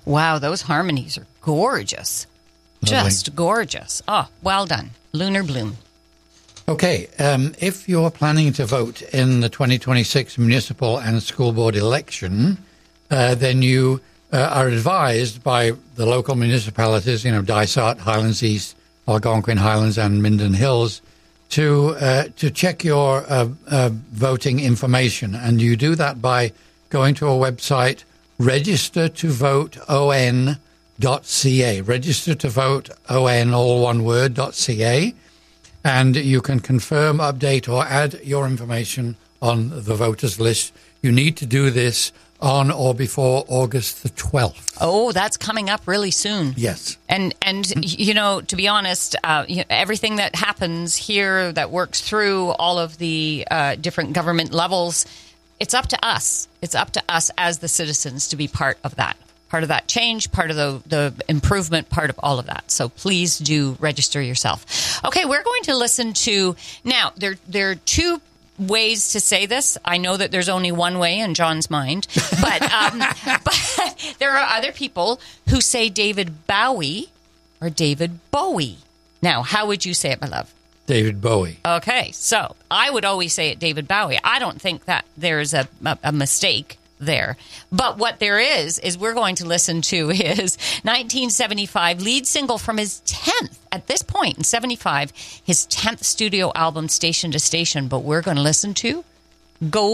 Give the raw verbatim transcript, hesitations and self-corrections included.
Wow, those harmonies are gorgeous. Lovely. Just gorgeous. Oh, well done. Lunar Bloom. Okay, um, if you're planning to vote in the twenty twenty-six municipal and school board election, uh, then you uh, are advised by the local municipalities, you know, Dysart, Highlands East, Algonquin Highlands, and Minden Hills, to uh, to check your uh, uh, voting information. And you do that by going to a website, register to vote O N dot C A. Register to vote O N, all one word, dot C A. And you can confirm, update, or add your information on the voters list. You need to do this on or before August the twelfth. Oh, that's coming up really soon. Yes. And, and you know, to be honest, uh, you know, everything that happens here that works through all of the uh, different government levels, it's up to us. It's up to us as the citizens to be part of that. Part of that change, part of the, the improvement, part of all of that. So please do register yourself. Okay, we're going to listen to, now, there, there are two ways to say this. I know that there's only one way in John's mind, but, um, but there are other people who say David Bowie or David Bowie. Now, how would you say it, my love? David Bowie. Okay, so I would always say it David Bowie. I don't think that there's a, a, a mistake there. But what there is, is we're going to listen to his nineteen seventy-five lead single from his tenth, at this point in seventy-five, his tenth studio album, Station to Station. But we're going to listen to Go